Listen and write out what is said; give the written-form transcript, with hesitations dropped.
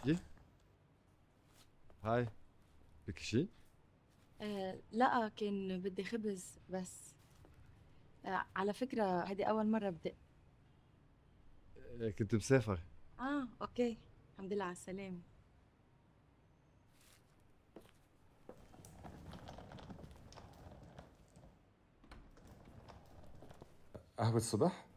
ايه؟ هاي. بدك شي؟ لا، كان بدي خبز بس. على فكرة هذه أول مرة بدق. كنت مسافر. أوكي. الحمد لله على السلامة. قهوة الصبح؟